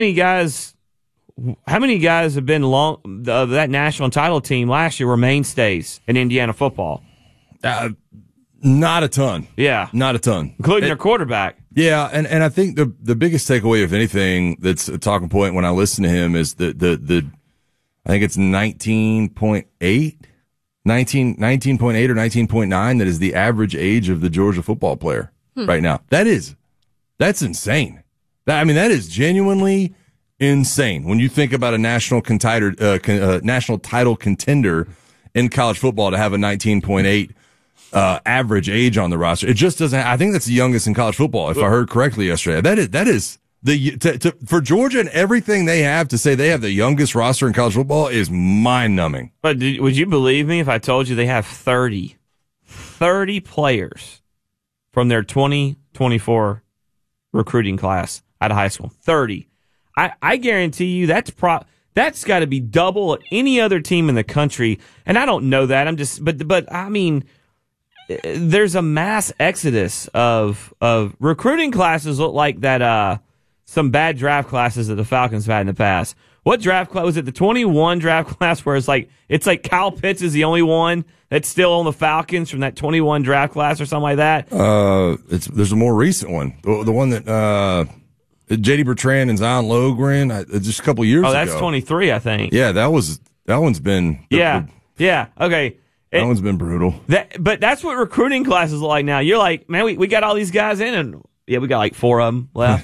many guys? How many guys have been that national title team last year were mainstays in Indiana football? Not a ton. Yeah. Not a ton. Including their quarterback. Yeah, and I think the biggest takeaway, if anything, that's a talking point when I listen to him is the I think it's 19.8 or 19.9 that is the average age of the Georgia football player right now. That's insane. That is genuinely insane when you think about a national title contender in college football to have a 19.8 average age on the roster. It just doesn't. I think that's the youngest in college football, if I heard correctly yesterday. That is for Georgia and everything they have to say they have the youngest roster in college football is mind numbing. But would you believe me if I told you they have 30 players from their 2024 recruiting class out of high school? 30. I guarantee you that's got to be double any other team in the country. And I don't know that. But I mean, there's a mass exodus of recruiting classes. Look like that some bad draft classes that the Falcons have had in the past. What draft class was it? The 21 draft class where it's like Kyle Pitts is the only one that's still on the Falcons from that 21 draft class or something like that. There's a more recent one, the one that J.D. Bertrand and Zion Logren just a couple years ago. Oh, that's 23, I think. Yeah, that one's been. Yeah. Okay. That one's been brutal. But that's what recruiting classes look like now. You're like, man, we got all these guys in, and yeah, we got like 4 of them left.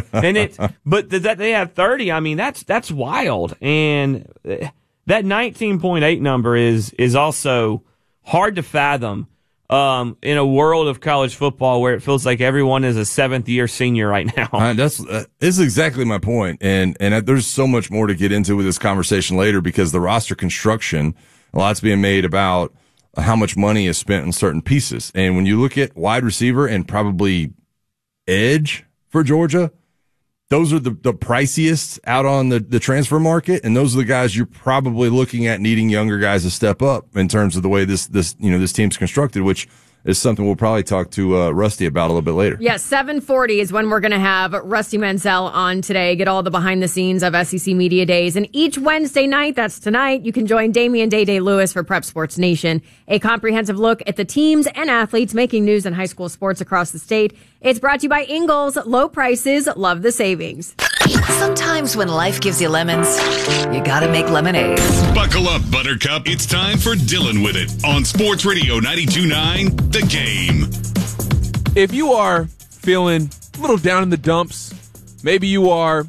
But that they have 30. I mean, that's wild. And that 19.8 number is also hard to fathom in a world of college football where it feels like everyone is a 7th-year senior right now. That's exactly my point. And there's so much more to get into with this conversation later because the roster construction. A lot's being made about how much money is spent on certain pieces. And when you look at wide receiver and probably edge for Georgia, those are the priciest out on the transfer market. And those are the guys you're probably looking at needing younger guys to step up in terms of the way this team's constructed, which is something we'll probably talk to Rusty about a little bit later. Yes, 7:40 is when we're going to have Rusty Mansell on today, get all the behind the scenes of SEC Media Days. And each Wednesday night, that's tonight, you can join Damian Day Lewis for Prep Sports Nation, a comprehensive look at the teams and athletes making news in high school sports across the state. It's brought to you by Ingles. Low prices, love the savings. Sometimes when life gives you lemons, you gotta make lemonade. Buckle up, Buttercup. It's time for Dylan With It on Sports Radio 92.9 The Game. If you are feeling a little down in the dumps, maybe you are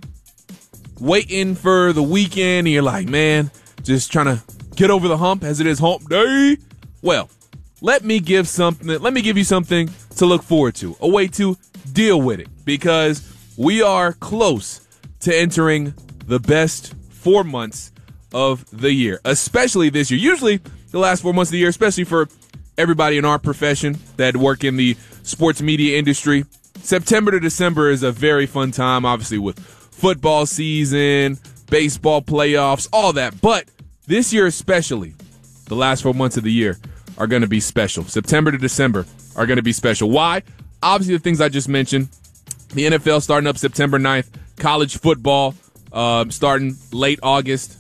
waiting for the weekend and you're like, man, just trying to get over the hump as it is hump day. Well, let me give you something to look forward to, a way to deal with it, because we are close to entering the best 4 months of the year, especially this year. Usually the last 4 months of the year, especially for everybody in our profession that work in the sports media industry, September to December is a very fun time, obviously with football season, baseball playoffs, all that. But this year especially, the last 4 months of the year are going to be special. September to December are going to be special. Why? Obviously the things I just mentioned. The NFL starting up September 9th. College football starting late August.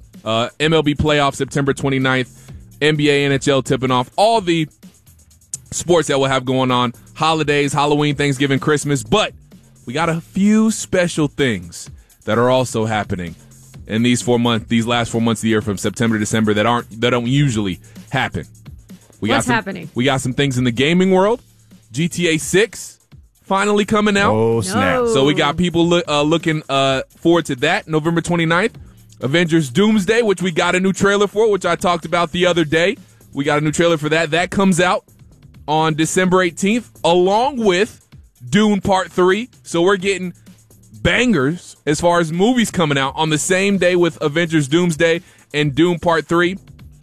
MLB playoffs September 29th. NBA, NHL tipping off. All the sports that we'll have going on. Holidays, Halloween, Thanksgiving, Christmas. But we got a few special things that are also happening in these last 4 months of the year from September to December that don't usually happen. What's happening? We got some things in the gaming world. GTA 6 finally coming out. Oh, snap. No. So we got people looking forward to that. November 29th. Avengers Doomsday, which we got a new trailer for, which I talked about the other day. We got a new trailer for that. That comes out on December 18th, along with Dune Part 3. So we're getting bangers as far as movies coming out on the same day with Avengers Doomsday and Dune Part 3.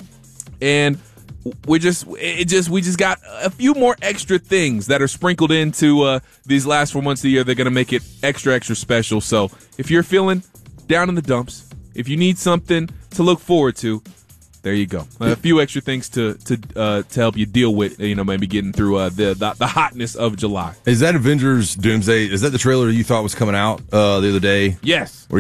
And we just got a few more extra things that are sprinkled into these last 4 months of the year. They're going to make it extra, extra special. So if you're feeling down in the dumps, if you need something to look forward to, there you go. A few extra things to help you deal with, maybe getting through the hotness of July. Is that Avengers Doomsday? Is that the trailer you thought was coming out the other day? Yes.